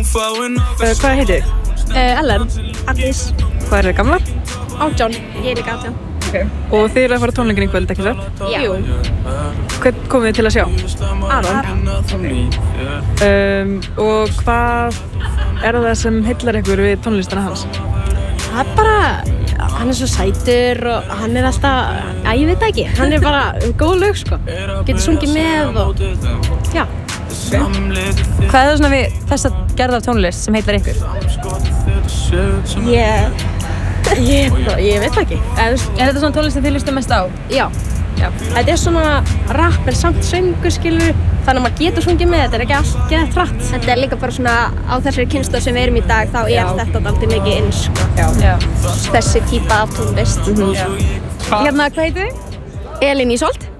Hvað heitir þið? Ellen. Agnes. Hvað er þið gamlar? 18. Ég er líka 18. Okay. Og þið eru að fara tónleikin í kvöld, ekki satt? Já. Jú. Hvern komið þið til að sjá? Aron. Og hvað er það sem heillar ykkur við tónlistana hans? Það er bara, hann er svo sætur og hann er alltaf, ég veit ekki, hann er bara góð lög sko. Getur sungið með og, já. Hvað er það svona við þessa gerð af tónlist sem heillar ykkur? Ég veit ekki. Er þetta svona tónlist sem þið hlustum mest á? Já. Þetta er svona rapp en samt söngur skilur, þannig að maður getur sungið með, þetta er ekki allt geðað hratt. Þetta er líka bara svona á þessari kynslóð sem við erum í dag, þá er þetta dálítið mikið inn sko. Já. Þessi típa af tónlist. Hérna, hvað heitir þið? Elín Ísolt.